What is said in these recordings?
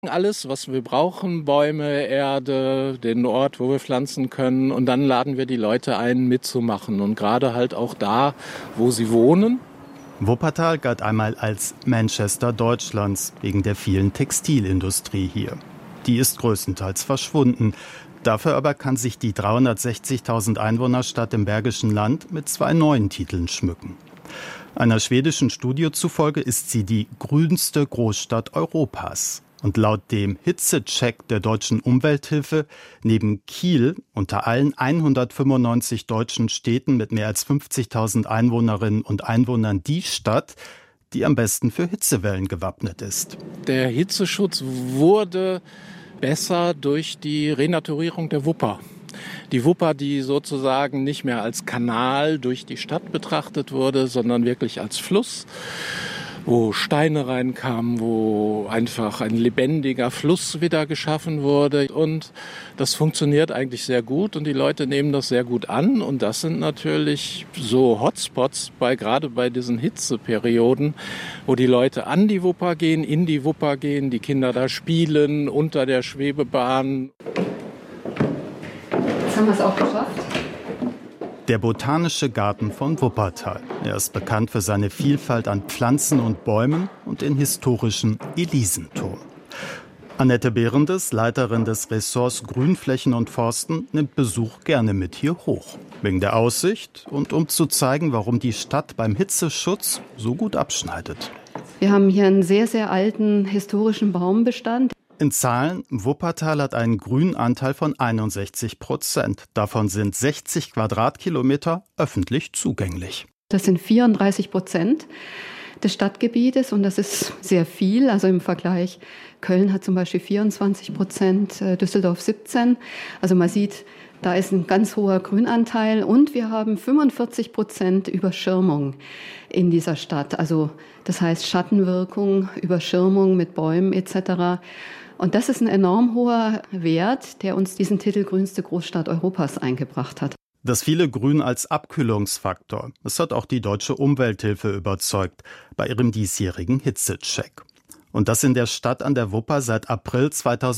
Alles, was wir brauchen, Bäume, Erde, den Ort, wo wir pflanzen können. Und dann laden wir die Leute ein, mitzumachen. Und gerade halt auch da, wo sie wohnen. Wuppertal galt einmal als Manchester Deutschlands wegen der vielen Textilindustrie hier. Die ist größtenteils verschwunden. Dafür aber kann sich die 360.000 Einwohnerstadt im Bergischen Land mit 2 neuen Titeln schmücken. Einer schwedischen Studie zufolge ist sie die grünste Großstadt Europas. Und laut dem Hitzecheck der deutschen Umwelthilfe neben Kiel unter allen 195 deutschen Städten mit mehr als 50.000 Einwohnerinnen und Einwohnern die Stadt, die am besten für Hitzewellen gewappnet ist. Der Hitzeschutz wurde besser durch die Renaturierung der Wupper. Die Wupper, die sozusagen nicht mehr als Kanal durch die Stadt betrachtet wurde, sondern wirklich als Fluss, wo Steine reinkamen, wo einfach ein lebendiger Fluss wieder geschaffen wurde. Und das funktioniert eigentlich sehr gut und die Leute nehmen das sehr gut an. Und das sind natürlich so Hotspots, gerade bei diesen Hitzeperioden, wo die Leute an die Wupper gehen, in die Wupper gehen, die Kinder da spielen, unter der Schwebebahn. Jetzt haben wir es auch geschafft. Der Botanische Garten von Wuppertal. Er ist bekannt für seine Vielfalt an Pflanzen und Bäumen und den historischen Elisenturm. Annette Behrendes, Leiterin des Ressorts Grünflächen und Forsten, nimmt Besuch gerne mit hier hoch. Wegen der Aussicht und um zu zeigen, warum die Stadt beim Hitzeschutz so gut abschneidet. Wir haben hier einen sehr, sehr alten historischen Baumbestand. In Zahlen, Wuppertal hat einen Grünanteil von 61%. Davon sind 60 Quadratkilometer öffentlich zugänglich. Das sind 34% des Stadtgebietes und das ist sehr viel. Also im Vergleich, Köln hat zum Beispiel 24%, Düsseldorf 17%. Also man sieht, da ist ein ganz hoher Grünanteil und wir haben 45% Überschirmung in dieser Stadt. Also das heißt Schattenwirkung, Überschirmung mit Bäumen etc. Und das ist ein enorm hoher Wert, der uns diesen Titel grünste Großstadt Europas eingebracht hat. Das viele Grün als Abkühlungsfaktor. Das hat auch die deutsche Umwelthilfe überzeugt bei ihrem diesjährigen Hitzecheck. Und dass in der Stadt an der Wupper seit April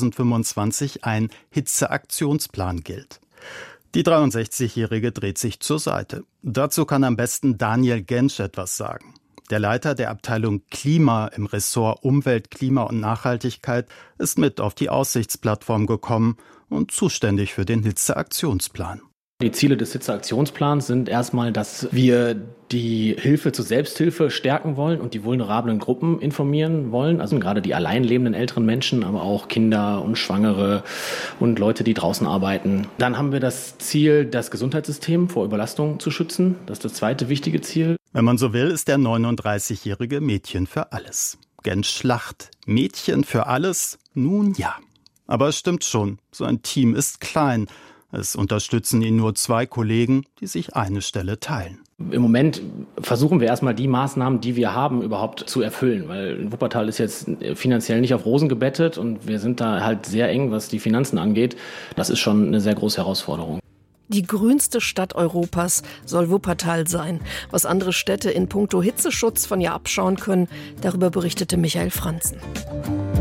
2025 ein Hitzeaktionsplan gilt. Die 63-Jährige dreht sich zur Seite. Dazu kann am besten Daniel Gensch etwas sagen. Der Leiter der Abteilung Klima im Ressort Umwelt, Klima und Nachhaltigkeit ist mit auf die Aussichtsplattform gekommen und zuständig für den Hitzeaktionsplan. Die Ziele des Hitzeaktionsplans sind erstmal, dass wir die Hilfe zur Selbsthilfe stärken wollen und die vulnerablen Gruppen informieren wollen. Also gerade die allein lebenden älteren Menschen, aber auch Kinder und Schwangere und Leute, die draußen arbeiten. Dann haben wir das Ziel, das Gesundheitssystem vor Überlastung zu schützen. Das ist das zweite wichtige Ziel. Wenn man so will, ist der 39-jährige Mädchen für alles. Gensch lacht. Mädchen für alles? Nun ja. Aber es stimmt schon, so ein Team ist klein. Es unterstützen ihn nur 2 Kollegen, die sich eine Stelle teilen. Im Moment versuchen wir erstmal die Maßnahmen, die wir haben, überhaupt zu erfüllen. Weil Wuppertal ist jetzt finanziell nicht auf Rosen gebettet und wir sind da halt sehr eng, was die Finanzen angeht. Das ist schon eine sehr große Herausforderung. Die grünste Stadt Europas soll Wuppertal sein. Was andere Städte in puncto Hitzeschutz von ihr abschauen können, darüber berichtete Michael Franzen.